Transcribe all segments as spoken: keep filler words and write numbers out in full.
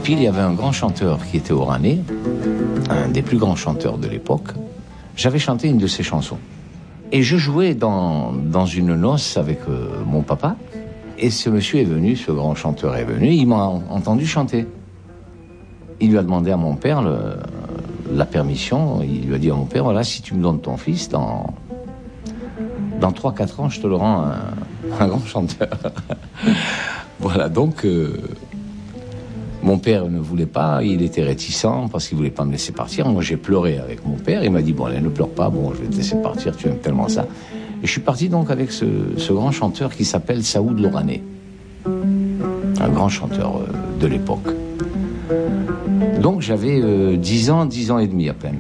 puis il y avait un grand chanteur qui était oranais, un des plus grands chanteurs de l'époque. J'avais chanté une de ses chansons. Et je jouais dans, dans une noce avec euh, mon papa. Et ce monsieur est venu, ce grand chanteur est venu, il m'a entendu chanter. Il lui a demandé à mon père le, la permission. Il lui a dit à mon père, voilà, si tu me donnes ton fils, dans, dans trois quatre ans, je te le rends un, un grand chanteur. Voilà, donc... Euh, Mon père ne voulait pas, il était réticent parce qu'il voulait pas me laisser partir. Moi, j'ai pleuré avec mon père. Il m'a dit, bon, allez, ne pleure pas, bon, je vais te laisser partir, tu aimes tellement ça. Et je suis parti donc avec ce, ce grand chanteur qui s'appelle Saoud Loranais. Un grand chanteur euh, de l'époque. Donc, j'avais euh, dix ans, dix ans et demi à peine.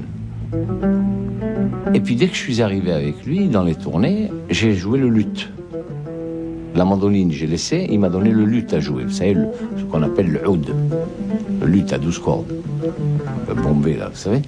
Et puis, dès que je suis arrivé avec lui, dans les tournées, j'ai joué le luth. La mandoline, j'ai laissé, il m'a donné le luth à jouer. Vous savez, le, ce qu'on appelle le oud. Le luth à douze cordes. Le bombé, là, vous savez.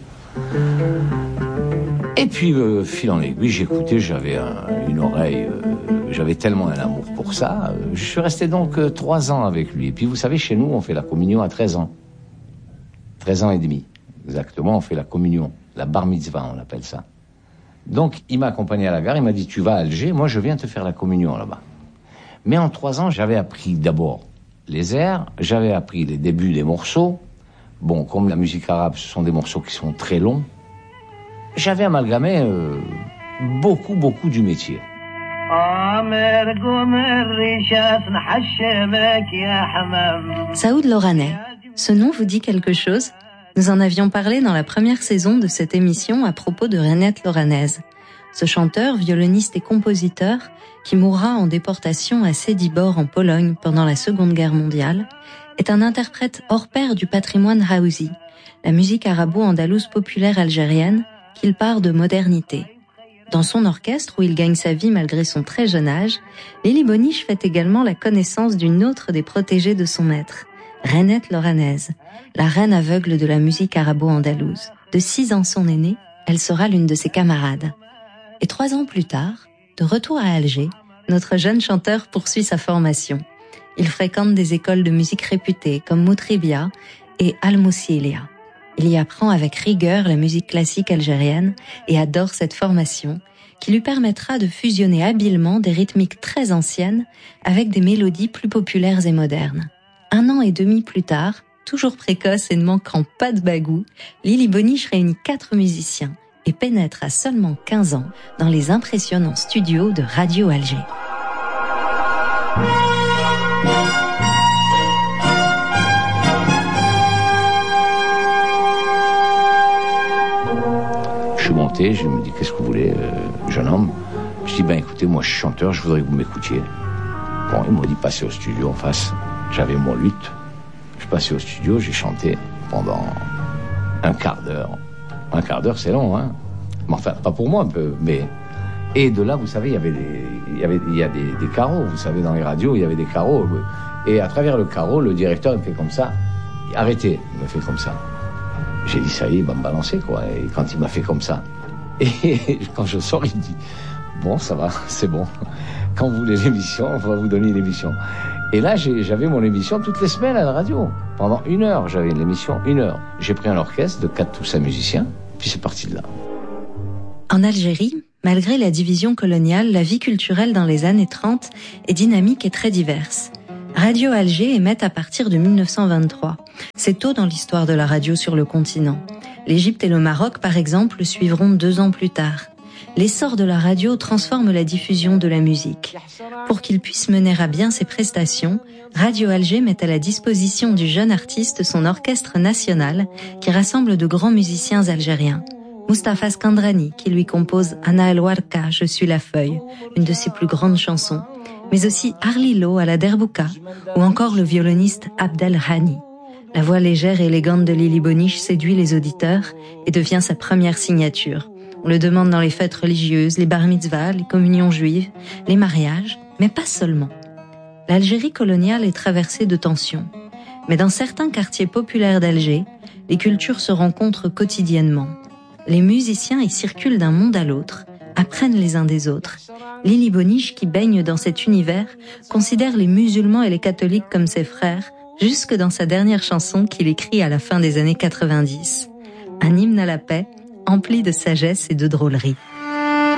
Et puis, euh, fil en aiguille, j'écoutais, j'avais un, une oreille, euh, j'avais tellement un amour pour ça. Euh, je suis resté donc euh, trois ans avec lui. Et puis, vous savez, chez nous, on fait la communion à treize ans. treize ans et demi. Exactement, on fait la communion. La bar mitzvah, on appelle ça. Donc, il m'a accompagné à la gare, il m'a dit, tu vas à Alger, moi, je viens te faire la communion là-bas. Mais en trois ans, j'avais appris d'abord les airs, j'avais appris les débuts des morceaux. Bon, comme la musique arabe, ce sont des morceaux qui sont très longs. J'avais amalgamé euh, beaucoup, beaucoup du métier. Saoud Loranais, ce nom vous dit quelque chose ? Nous en avions parlé dans la première saison de cette émission à propos de Rainette Loranaise. Ce chanteur, violoniste et compositeur, qui mourra en déportation à Sédibor en Pologne pendant la Seconde Guerre mondiale, est un interprète hors pair du patrimoine Haouzi, la musique arabo-andalouse populaire algérienne qu'il part de modernité. Dans son orchestre, où il gagne sa vie malgré son très jeune âge, Lili Bonniche fait également la connaissance d'une autre des protégées de son maître, Rainette Loranaise, la reine aveugle de la musique arabo-andalouse. De six ans son aînée, elle sera l'une de ses camarades. Et trois ans plus tard, de retour à Alger, notre jeune chanteur poursuit sa formation. Il fréquente des écoles de musique réputées comme Moutribia et Al-Moussilia. Il y apprend avec rigueur la musique classique algérienne et adore cette formation qui lui permettra de fusionner habilement des rythmiques très anciennes avec des mélodies plus populaires et modernes. Un an et demi plus tard, toujours précoce et ne manquant pas de bagou, Lili Bonniche réunit quatre musiciens et pénètre à seulement quinze ans dans les impressionnants studios de Radio Alger. Je suis monté, je me dis, qu'est-ce que vous voulez, euh, jeune homme ? Je dis, ben écoutez, moi je suis chanteur, je voudrais que vous m'écoutiez. Bon, il m'a dit, passez au studio en face. J'avais mon luth. Je suis passé au studio, j'ai chanté pendant un quart d'heure. Un quart d'heure, c'est long, hein. Mais enfin, pas pour moi un peu, mais... Et de là, vous savez, il y avait des, il y avait, il y a des, des carreaux. Vous savez, dans les radios, il y avait des carreaux. Et à travers le carreau, le directeur me fait comme ça. Arrêtez, il me fait comme ça. J'ai dit, ça y est, il va me balancer, quoi. Et quand il m'a fait comme ça, et quand je sors, il dit, bon, ça va, c'est bon. Quand vous voulez l'émission, on va vous donner l'émission. Et là, j'ai, j'avais mon émission toutes les semaines à la radio. Pendant une heure, j'avais une émission, une heure. J'ai pris un orchestre de quatre ou cinq musiciens, puis c'est parti de là. En Algérie, malgré la division coloniale, la vie culturelle dans les années trente est dynamique et très diverse. Radio Alger émet à partir de mille neuf cent vingt-trois. C'est tôt dans l'histoire de la radio sur le continent. L'Égypte et le Maroc, par exemple, le suivront deux ans plus tard. L'essor de la radio transforme la diffusion de la musique. Pour qu'il puisse mener à bien ses prestations, Radio Alger met à la disposition du jeune artiste son orchestre national qui rassemble de grands musiciens algériens. Mustapha Skandrani qui lui compose Ana El Warka, Je suis la feuille, une de ses plus grandes chansons, mais aussi Arlilo à la derbouka ou encore le violoniste Abdel Hani. La voix légère et élégante de Lili Bonniche séduit les auditeurs et devient sa première signature. On le demande dans les fêtes religieuses, les bar mitzvahs, les communions juives, les mariages, mais pas seulement. L'Algérie coloniale est traversée de tensions. Mais dans certains quartiers populaires d'Alger, les cultures se rencontrent quotidiennement. Les musiciens y circulent d'un monde à l'autre, apprennent les uns des autres. Lili Bonniche, qui baigne dans cet univers, considère les musulmans et les catholiques comme ses frères, jusque dans sa dernière chanson qu'il écrit à la fin des années quatre-vingt-dix. Un hymne à la paix, empli de sagesse et de drôlerie.